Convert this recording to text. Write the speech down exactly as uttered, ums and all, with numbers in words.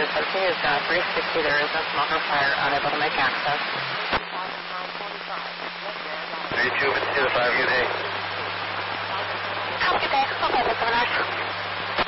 Subsea is uh, three sixty. There is no smoke or fire, unable to make access. three two, to the five, good day. Have a good day. Okay, seven hours.